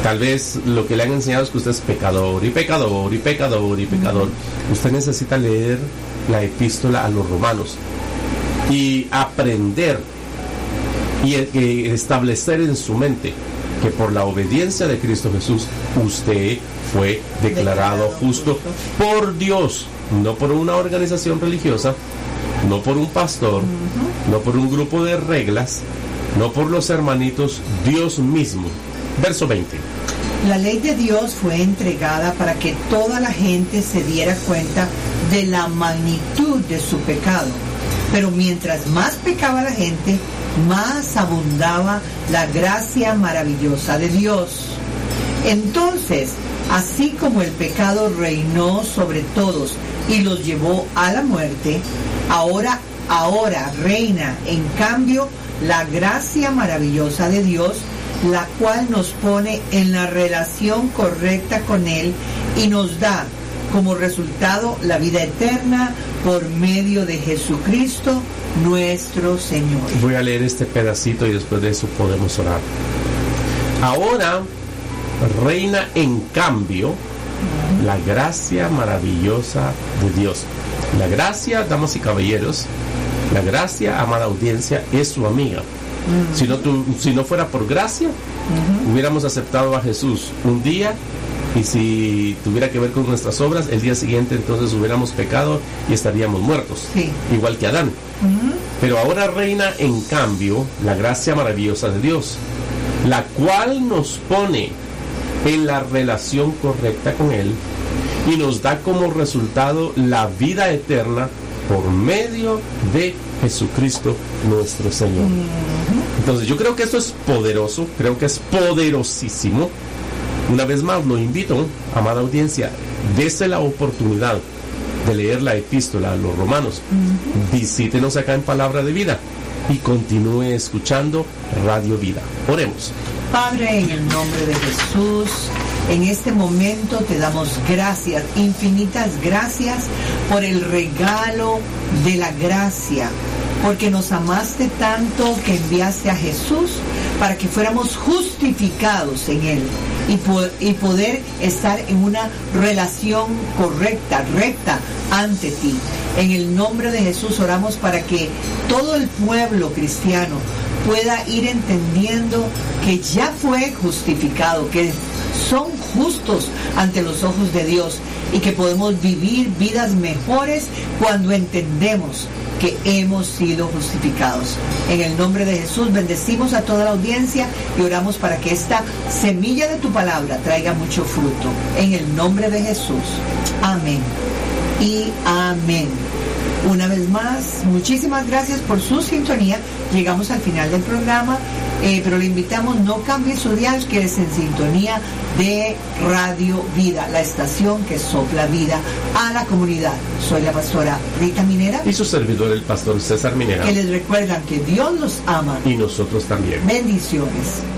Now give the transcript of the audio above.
Tal vez lo que le han enseñado es que usted es pecador y pecador y pecador y pecador. Usted necesita leer la epístola a los romanos y aprender y establecer en su mente que por la obediencia de Cristo Jesús usted fue declarado justo por Dios, no por una organización religiosa, no por un pastor, no por un grupo de reglas, no por los hermanitos, Dios mismo. Verso 20. La ley de Dios fue entregada para que toda la gente se diera cuenta de la magnitud de su pecado. Pero mientras más pecaba la gente, más abundaba la gracia maravillosa de Dios. Entonces, así como el pecado reinó sobre todos y los llevó a la muerte, ahora reina en cambio la gracia maravillosa de Dios, la cual nos pone en la relación correcta con Él y nos da como resultado la vida eterna por medio de Jesucristo nuestro Señor. Voy a leer este pedacito y después de eso podemos orar. Ahora reina en cambio la gracia maravillosa de Dios. La gracia, damas y caballeros, la gracia, amada audiencia, es su amiga. Si no fuera por gracia, hubiéramos aceptado a Jesús un día, y si tuviera que ver con nuestras obras, el día siguiente entonces hubiéramos pecado y estaríamos muertos, igual que Adán. Pero ahora reina en cambio la gracia maravillosa de Dios, la cual nos pone en la relación correcta con Él y nos da como resultado la vida eterna por medio de Jesucristo nuestro Señor. Entonces yo creo que esto es poderoso, creo que es poderosísimo. Una vez más lo invito, amada audiencia, dése la oportunidad de leer la epístola a los romanos. Visítenos acá en Palabra de Vida y continúe escuchando Radio Vida. Oremos. Padre, en el nombre de Jesús, en este momento te damos gracias, infinitas gracias por el regalo de la gracia, porque nos amaste tanto que enviaste a Jesús para que fuéramos justificados en Él y poder estar en una relación correcta, recta ante ti. En el nombre de Jesús oramos para que todo el pueblo cristiano pueda ir entendiendo que ya fue justificado, que son justos ante los ojos de Dios y que podemos vivir vidas mejores cuando entendemos que hemos sido justificados. En el nombre de Jesús bendecimos a toda la audiencia y oramos para que esta semilla de tu palabra traiga mucho fruto. En el nombre de Jesús. Amén y amén. Una vez más, muchísimas gracias por su sintonía. Llegamos al final del programa, pero le invitamos, no cambie su dial, que es en sintonía de Radio Vida, la estación que sopla vida a la comunidad. Soy la pastora Rita Minera y su servidor, el pastor César Minera, que les recuerdan que Dios los ama y nosotros también. Bendiciones.